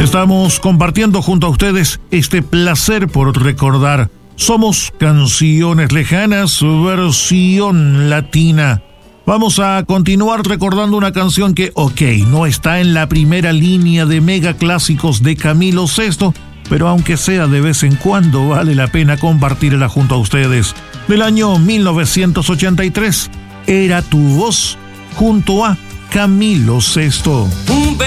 Estamos compartiendo junto a ustedes este placer por recordar. Somos Canciones Lejanas, versión latina. Vamos a continuar recordando una canción que, no está en la primera línea de mega clásicos de Camilo VI, pero aunque sea de vez en cuando, vale la pena compartirla junto a ustedes. Del año 1983, Era tu voz, junto a Camilo VI.